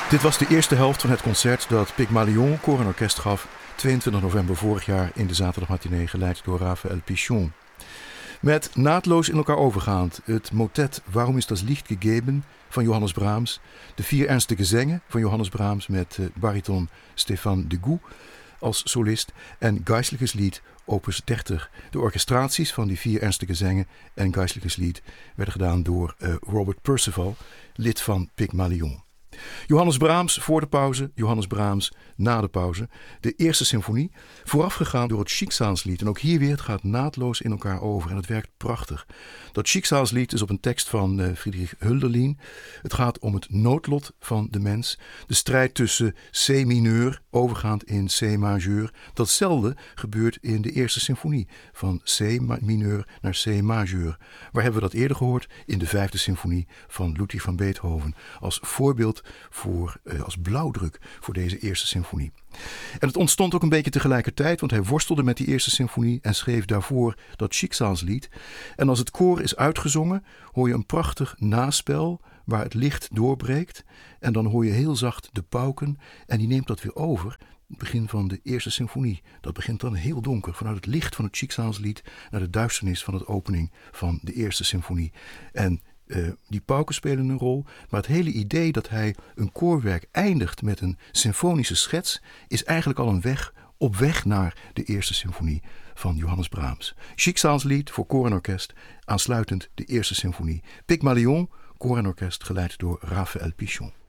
Dit was de eerste helft van het concert dat Pygmalion Koor en Orkest gaf 22 november vorig jaar in de zaterdagmatinee, geleid door Raphaël Pichon. Met naadloos in elkaar overgaand het motet Waarom ist das Licht gegeben van Johannes Brahms, de 4 ernstige Gesänge van Johannes Brahms met bariton Stefan Degout als solist en Geistliches Lied opus 30. De orchestraties van die 4 ernstige Gesänge en Geistliches Lied werden gedaan door Robert Percival, lid van Pygmalion. Johannes Brahms voor de pauze, Johannes Brahms na de pauze. De eerste symfonie, voorafgegaan door het Schicksalslied. En ook hier weer, het gaat naadloos in elkaar over en het werkt prachtig. Dat Schicksalslied is op een tekst van Friedrich Hölderlin. Het gaat om het noodlot van de mens. De strijd tussen C mineur, overgaand in C majeur. Datzelfde gebeurt in de eerste symfonie, van C mineur naar C majeur. Waar hebben we dat eerder gehoord? In de 5e symfonie van Ludwig van Beethoven. Als voorbeeld als blauwdruk voor deze eerste symfonie. En het ontstond ook een beetje tegelijkertijd, want hij worstelde met die eerste symfonie en schreef daarvoor dat Schicksalslied. En als het koor is uitgezongen, hoor je een prachtig naspel waar het licht doorbreekt. En dan hoor je heel zacht de pauken en die neemt dat weer over. Het begin van de eerste symfonie. Dat begint dan heel donker, vanuit het licht van het Schicksalslied naar de duisternis van de opening van de eerste symfonie. En die pauken spelen een rol, maar het hele idee dat hij een koorwerk eindigt met een symfonische schets is eigenlijk al een weg op weg naar de eerste symfonie van Johannes Brahms. Schicksalslied voor koor en orkest, aansluitend de eerste symfonie. Pygmalion, koor en orkest, geleid door Raphaël Pichon.